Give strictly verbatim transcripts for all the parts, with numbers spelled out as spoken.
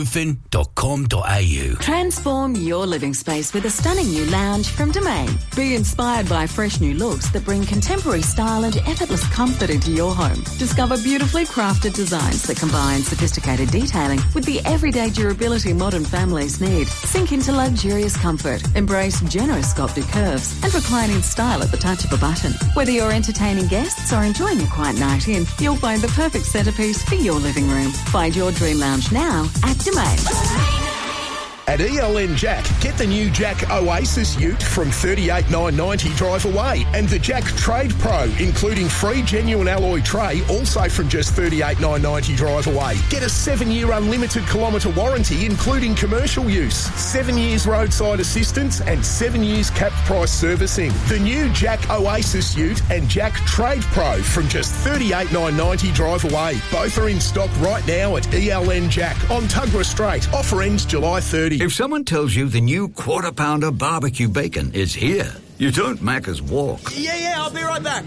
roofing dot com dot a u. Transform your living space with a stunning new lounge from Domain. Be inspired by fresh new looks that bring contemporary style and effortless comfort into your home. Discover beautifully crafted designs that combine sophisticated detailing with the everyday durability modern families need. Sink into luxurious comfort, embrace generous sculpted curves and reclining style at the touch of a button. Whether you're entertaining guests or enjoying a quiet night in, you'll find the perfect centrepiece for your living room. Find your dream lounge now at Domain. At E L N Jack, get the new Jack Oasis Ute from thirty-eight thousand nine hundred ninety dollars drive away, and the Jack Trade Pro, including free genuine alloy tray, also from just thirty-eight thousand nine hundred ninety dollars drive away. Get a seven-year unlimited kilometre warranty, including commercial use, seven years roadside assistance and seven years capped price servicing. The new Jack Oasis Ute and Jack Trade Pro from just thirty-eight thousand nine hundred ninety dollars drive away. Both are in stock right now at E L N Jack on Tuggerah Strait. Offer ends July thirtieth. If someone tells you the new Quarter Pounder barbecue bacon is here, you don't Macca's walk. Yeah, yeah, I'll be right back.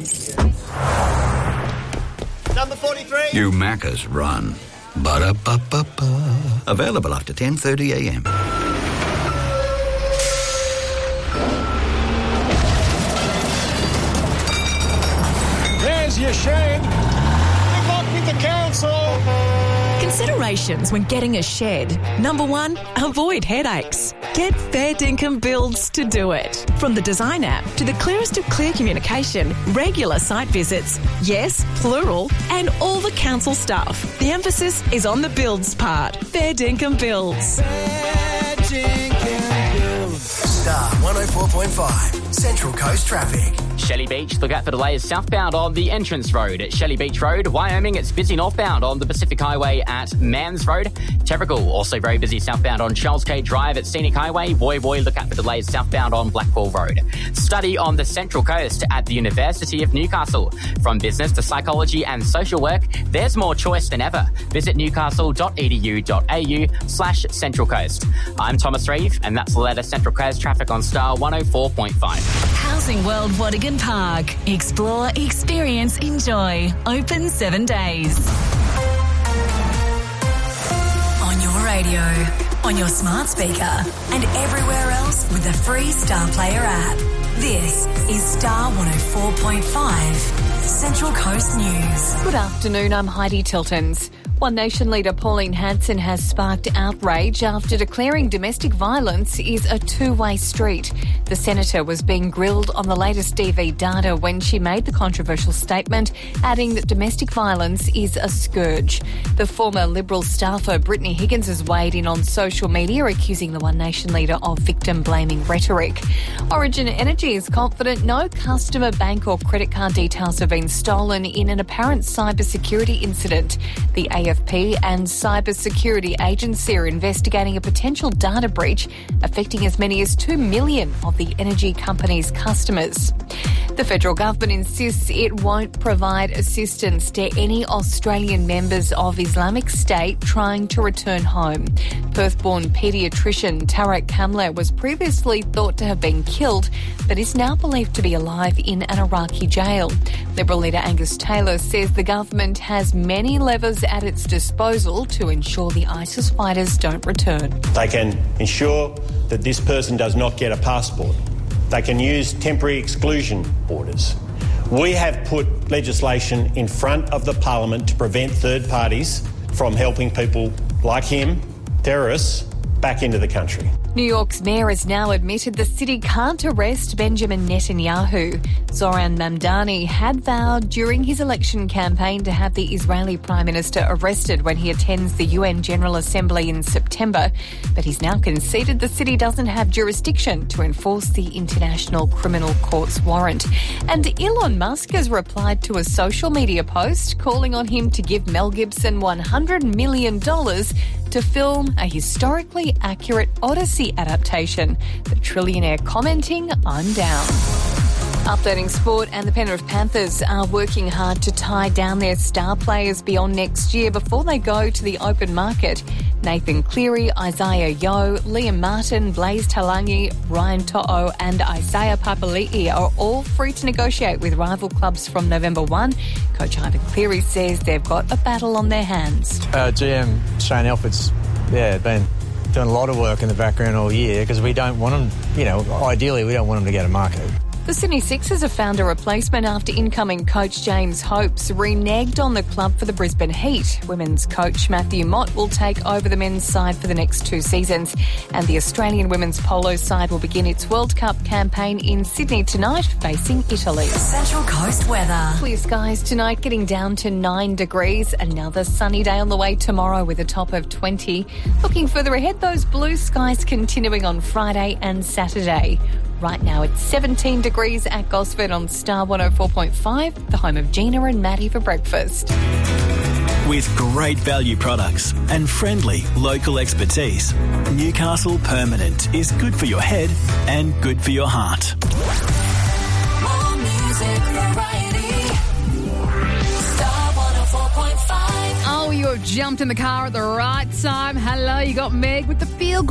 Number forty-three. You Macca's run. Ba-da-ba-ba-ba. Available after ten thirty a m. There's your shed. Good luck with the council. Considerations when getting a shed. Number one, avoid headaches. Get Fair Dinkum Builds to do it. From the design app to the clearest of clear communication, regular site visits, yes, plural, and all the council stuff. The emphasis is on the builds part. Fair Dinkum Builds. Fair Dinkum Builds. Star one oh four point five, Central Coast Traffic. Shelley Beach, look out for delays southbound on the entrance road at Shelley Beach Road. Wyoming, it's busy northbound on the Pacific Highway at Mans Road. Terrigal, also very busy southbound on Charles K Drive at Scenic Highway. Woy Woy, look out for delays southbound on Blackwall Road. Study on the Central Coast at the University of Newcastle. From business to psychology and social work, there's more choice than ever. Visit newcastle dot e d u dot a u slash Central Coast. I'm Thomas Reeve, and that's the latest Central Coast traffic on Star one oh four point five. Housing World Wadigan Park. Explore, experience, enjoy. Open seven days. On your radio, on your smart speaker, and everywhere else with the free Star Player app. This is Star one oh four point five, Central Coast News. Good afternoon, I'm Heidi Tiltons. One Nation leader Pauline Hanson has sparked outrage after declaring domestic violence is a two-way street. The senator was being grilled on the latest D V data when she made the controversial statement, adding that domestic violence is a scourge. The former Liberal staffer Brittany Higgins has weighed in on social media, accusing the One Nation leader of victim-blaming rhetoric. Origin Energy is confident no customer, bank or credit card details have been stolen in an apparent cybersecurity incident. The A F P and Cyber Security Agency are investigating a potential data breach affecting as many as two million of the energy company's customers. The federal government insists it won't provide assistance to any Australian members of Islamic State trying to return home. Perth-born paediatrician Tarek Kamler was previously thought to have been killed, but is now believed to be alive in an Iraqi jail. Liberal leader Angus Taylor says the government has many levers at its disposal to ensure the ISIS fighters don't return. They can ensure that this person does not get a passport. They can use temporary exclusion orders. We have put legislation in front of the Parliament to prevent third parties from helping people like him, terrorists, back into the country. New York's mayor has now admitted the city can't arrest Benjamin Netanyahu. Zoran Mamdani had vowed during his election campaign to have the Israeli Prime Minister arrested when he attends the U N General Assembly in September, but he's now conceded the city doesn't have jurisdiction to enforce the International Criminal Court's warrant. And Elon Musk has replied to a social media post calling on him to give Mel Gibson one hundred million dollars to film a historically accurate Odyssey adaptation. The trillionaire commenting, "I'm down." Updating sport, and the Penrith Panthers are working hard to tie down their star players beyond next year before they go to the open market. Nathan Cleary, Isaiah Yeo, Liam Martin, Blaise Talangi, Ryan To'o and Isaiah Papali'i are all free to negotiate with rival clubs from November first. Coach Ivan Cleary says they've got a battle on their hands. Uh, G M Shane Alford's yeah, been doing a lot of work in the background all year because we don't want them, you know, ideally we don't want them to get a market. The Sydney Sixers have found a replacement after incoming coach James Hopes reneged on the club for the Brisbane Heat. Women's coach Matthew Mott will take over the men's side for the next two seasons, and the Australian women's polo side will begin its World Cup campaign in Sydney tonight, facing Italy. Central Coast weather. Clear skies tonight, getting down to nine degrees. Another sunny day on the way tomorrow with a top of twenty. Looking further ahead, those blue skies continuing on Friday and Saturday. Right now it's seventeen degrees at Gosford on Star one oh four point five, the home of Gina and Maddie for breakfast. With great value products and friendly local expertise, Newcastle Permanent is good for your head and good for your heart. More music variety. Star one oh four point five. Oh, you have jumped in the car at the right time. Hello, you got Meg with the feel good.